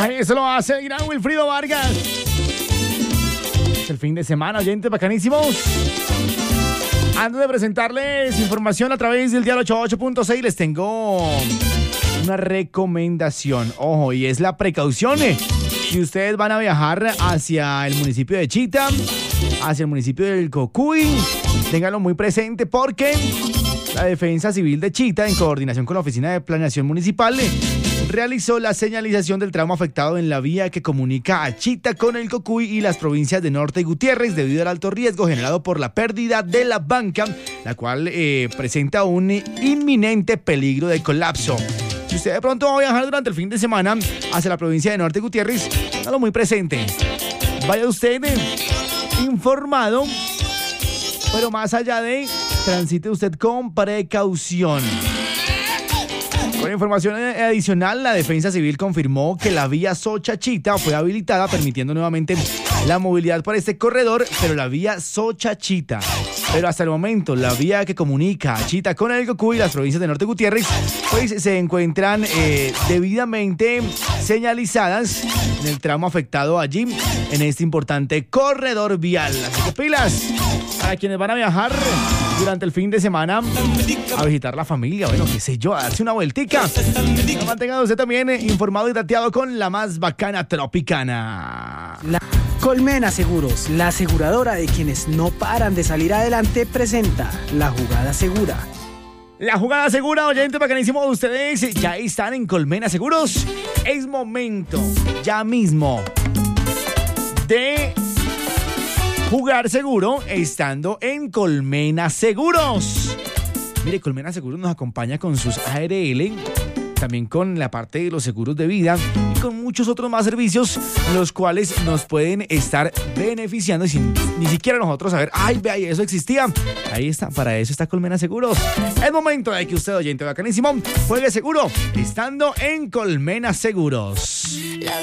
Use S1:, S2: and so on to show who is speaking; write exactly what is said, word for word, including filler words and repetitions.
S1: Eso lo hace el gran Wilfrido Vargas. Es el fin de semana, oyentes bacanísimos. Antes de presentarles información a través del Dial ochenta y ocho punto seis, les tengo una recomendación. Ojo, y es la precaución. Si ustedes van a viajar hacia el municipio de Chita, hacia el municipio del Cocuy, ténganlo muy presente porque la Defensa Civil de Chita, en coordinación con la Oficina de Planeación Municipal, realizó la señalización del tramo afectado en la vía que comunica a Chita con el Cocuy y las provincias de Norte y Gutiérrez debido al alto riesgo generado por la pérdida de la banca, la cual eh, presenta un inminente peligro de colapso. Si usted de pronto va a viajar durante el fin de semana hacia la provincia de Norte y Gutiérrez, hágalo muy presente. Vaya usted informado, pero más allá de, transite usted con precaución. Con información adicional, la Defensa Civil confirmó que la vía Socha-Chita fue habilitada, permitiendo nuevamente la movilidad por este corredor, pero la vía Socha-Chita. Pero hasta el momento, la vía que comunica a Chita con el Cocuy y las provincias de Norte Gutiérrez, pues se encuentran eh, debidamente señalizadas en el tramo afectado allí, en este importante corredor vial. Así que pilas para quienes van a viajar durante el fin de semana a visitar la familia, bueno, qué sé yo, a darse una vueltica. No mantenga usted también informado y dateado con la más bacana Tropicana.
S2: La Colmena Seguros, la aseguradora de quienes no paran de salir adelante, presenta La Jugada Segura.
S1: La Jugada Segura, oyente bacanísimo, ustedes ya están en Colmena Seguros. Es momento, ya mismo, de jugar seguro estando en Colmena Seguros. Mire, Colmena Seguros nos acompaña con sus A R L, también con la parte de los seguros de vida y con muchos otros más servicios, los cuales nos pueden estar beneficiando sin ni siquiera nosotros saber, ay, vea, eso existía. Ahí está, para eso está Colmena Seguros. Es momento de que usted, oyente bacanísimo, juegue seguro estando en Colmena Seguros.